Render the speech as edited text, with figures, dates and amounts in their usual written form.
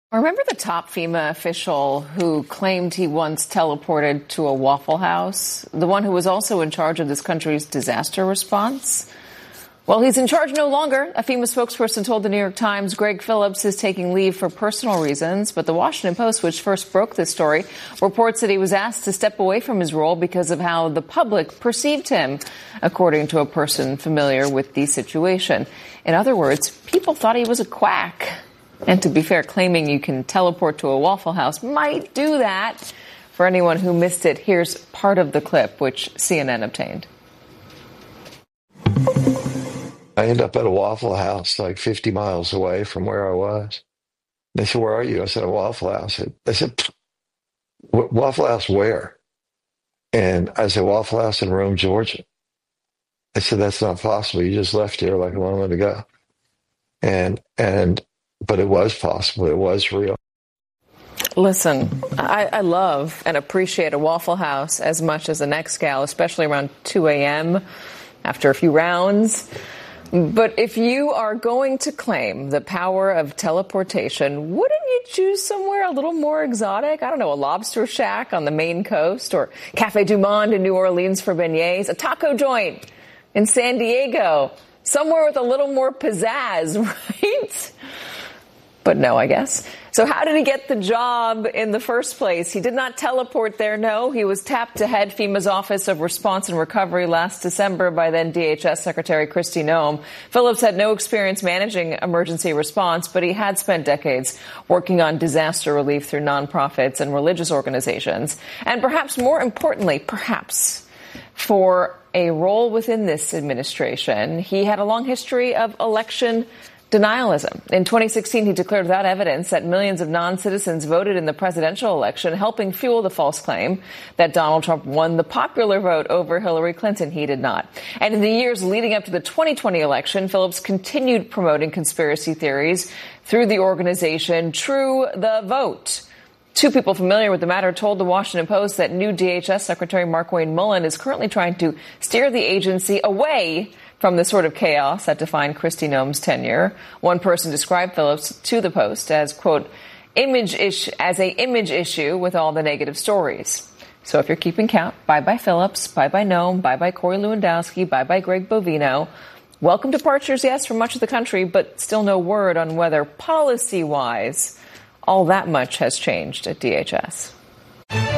Remember the top FEMA official who claimed he once teleported to a Waffle House? The one who was also in charge of this country's disaster response? Well, he's in charge no longer. A FEMA spokesperson told the New York Times Greg Phillips is taking leave for personal reasons. But the Washington Post, which first broke this story, reports that he was asked to step away from his role because of how the public perceived him, according to a person familiar with the situation. In other words, people thought he was a quack. And to be fair, claiming you can teleport to a Waffle House might do that. For anyone who missed it, here's part of the clip, which CNN obtained. I ended up at a Waffle House like 50 miles away from where I was. They said, "Where are you?" I said, "A Waffle House." They said, "Waffle House where?" And I said, "Waffle House in Rome, Georgia." They said, "That's not possible. You just left here like a moment ago." But it was possible. It was real. Listen, I love and appreciate a Waffle House as much as the next gal, especially around 2 a.m. after a few rounds. But if you are going to claim the power of teleportation, wouldn't you choose somewhere a little more exotic? I don't know, a lobster shack on the Maine coast, or Cafe Du Monde in New Orleans for beignets, a taco joint in San Diego, somewhere with a little more pizzazz, right? But no, I guess. So how did he get the job in the first place? He did not teleport there, no. He was tapped to head FEMA's Office of Response and Recovery last December by then DHS Secretary Kristi Noem. Phillips had no experience managing emergency response, but he had spent decades working on disaster relief through nonprofits and religious organizations. And perhaps more importantly, for a role within this administration, he had a long history of election denialism. In 2016, he declared without evidence that millions of non-citizens voted in the presidential election, helping fuel the false claim that Donald Trump won the popular vote over Hillary Clinton. He did not. And in the years leading up to the 2020 election, Phillips continued promoting conspiracy theories through the organization True the Vote. Two people familiar with the matter told the Washington Post that new DHS Secretary Markwayne Mullin is currently trying to steer the agency away from the sort of chaos that defined Kristi Noem's tenure. One person described Phillips to the Post as, quote, image issue with all the negative stories. So if you're keeping count, bye-bye Phillips, bye-bye Noem, bye-bye Corey Lewandowski, bye-bye Greg Bovino. Welcome departures, yes, from much of the country, but still no word on whether policy-wise all that much has changed at DHS.